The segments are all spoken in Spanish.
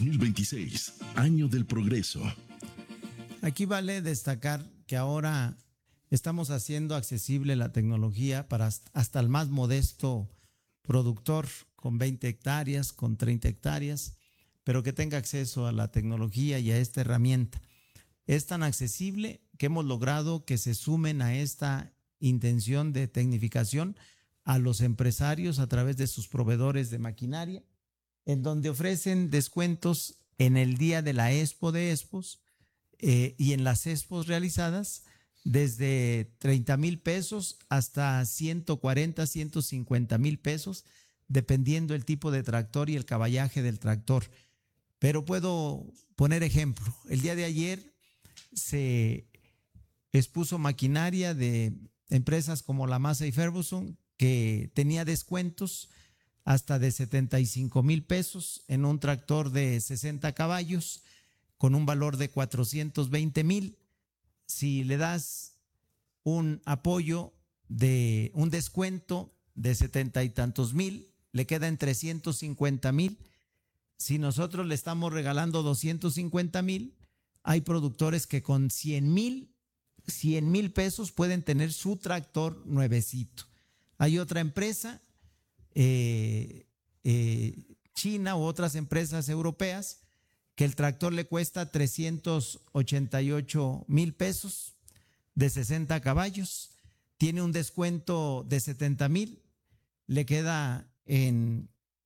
2026, Año del Progreso. Aquí vale destacar que ahora estamos haciendo accesible la tecnología para hasta el más modesto productor con 20 hectáreas, con 30 hectáreas, pero que tenga acceso a la tecnología y a esta herramienta. Es tan accesible que hemos logrado que se sumen a esta intención de tecnificación a los empresarios a través de sus proveedores de maquinaria, en donde ofrecen descuentos en el día de la Expo de Expos y en las expos realizadas desde 30,000 pesos hasta 140, 150,000 pesos, dependiendo el tipo de tractor y el caballaje del tractor. Pero puedo poner ejemplo. El día de ayer se expuso maquinaria de empresas como La Masa y Ferguson que tenía descuentos hasta de 75,000 pesos en un tractor de 60 caballos con un valor de 420,000. Si le das un apoyo de un descuento de 70 y tantos mil, le queda en 350,000. Si nosotros le estamos regalando 250,000, hay productores que con 100,000 pesos pueden tener su tractor nuevecito. Hay otra empresa China u otras empresas europeas que el tractor le cuesta 388,000 pesos de 60 caballos, tiene un descuento de 70,000, le queda en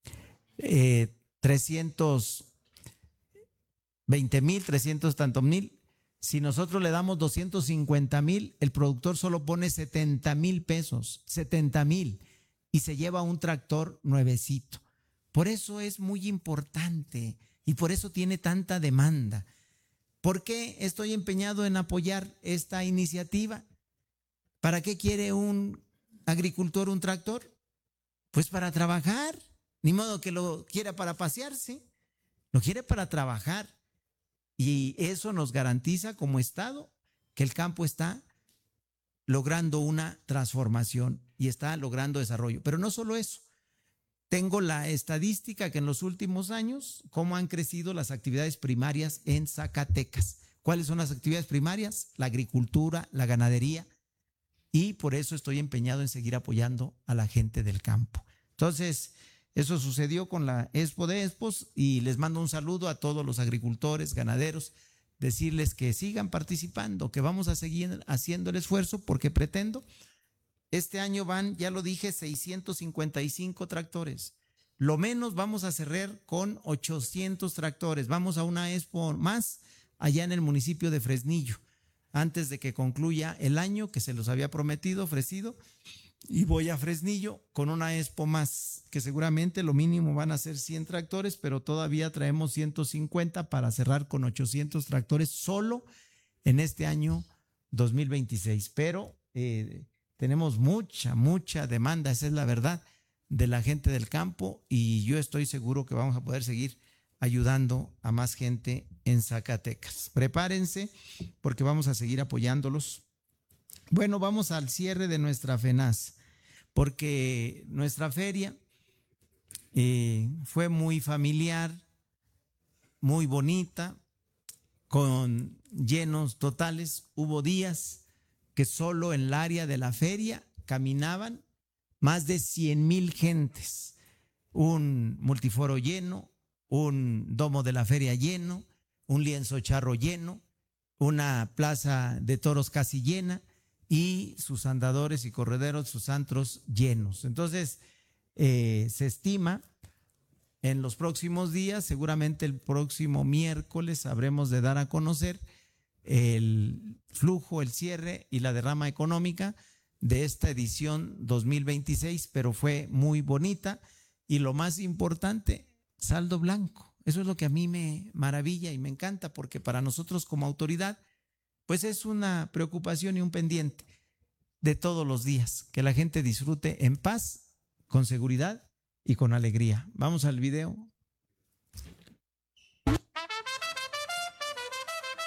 320,000, 300 tantos mil. Si nosotros le damos 250,000, el productor solo pone 70,000 pesos, 70,000, y se lleva un tractor nuevecito. Por eso es muy importante y por eso tiene tanta demanda. ¿Por qué estoy empeñado en apoyar esta iniciativa? ¿Para qué quiere un agricultor un tractor? Pues para trabajar. Ni modo que lo quiera para pasearse, lo quiere para trabajar. Y eso nos garantiza como Estado que el campo está logrando una transformación y está logrando desarrollo. Pero no solo eso. Tengo la estadística que en los últimos años, cómo han crecido las actividades primarias en Zacatecas. ¿Cuáles son las actividades primarias? La agricultura, la ganadería. Y por eso estoy empeñado en seguir apoyando a la gente del campo. Entonces, eso sucedió con la Expo de Expos y les mando un saludo a todos los agricultores, ganaderos, decirles que sigan participando, que vamos a seguir haciendo el esfuerzo porque pretendo, este año van, ya lo dije, 655 tractores. Lo menos vamos a cerrar con 800 tractores. Vamos a una Expo más allá en el municipio de Fresnillo, antes de que concluya el año que se los había prometido, ofrecido. Y voy a Fresnillo con una Expo más, que seguramente lo mínimo van a ser 100 tractores, pero todavía traemos 150 para cerrar con 800 tractores solo en este año 2026. Pero tenemos mucha demanda, esa es la verdad, de la gente del campo y yo estoy seguro que vamos a poder seguir ayudando a más gente en Zacatecas. Prepárense porque vamos a seguir apoyándolos. Bueno, vamos al cierre de nuestra FENAS, porque nuestra feria fue muy familiar, muy bonita, con llenos totales. Hubo días que solo en el área de la feria caminaban más de 100,000 gentes. Un multiforo lleno, un domo de la feria lleno, un lienzo charro lleno, una plaza de toros casi llena, y sus andadores y correderos, sus antros llenos. Entonces, se estima en los próximos días, seguramente el próximo miércoles, habremos de dar a conocer el flujo, el cierre y la derrama económica de esta edición 2026, pero fue muy bonita y lo más importante, saldo blanco. Eso es lo que a mí me maravilla y me encanta, porque para nosotros como autoridad pues es una preocupación y un pendiente de todos los días, que la gente disfrute en paz, con seguridad y con alegría. Vamos al video.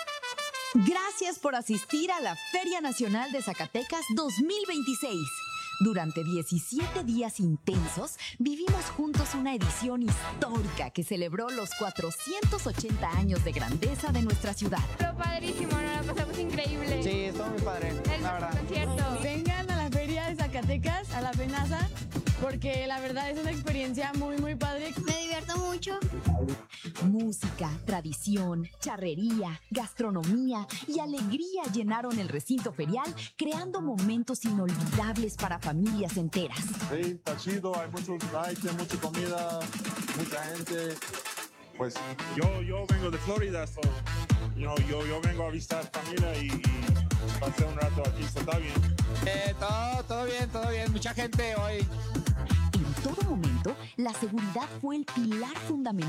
Gracias por asistir a la Feria Nacional de Zacatecas 2026. Durante 17 días intensos, vivimos juntos una edición histórica que celebró los 480 años de grandeza de nuestra ciudad. Lo padrísimo, nos la pasamos increíble. Sí, estuvo muy padre, la verdad. Concierto. Vengan a la feria de Zacatecas, a la FENAZA, porque la verdad es una experiencia muy padre. Me divierto mucho. Música, tradición, charrería, gastronomía y alegría llenaron el recinto ferial, creando momentos inolvidables para familias enteras. Sí, está chido, hay muchos likes, hay mucha comida, mucha gente. Pues yo vengo de Florida, so, yo vengo a visitar familia y pasé un rato aquí, so, está bien. Todo bien, mucha gente hoy. En todo momento, la seguridad fue el pilar fundamental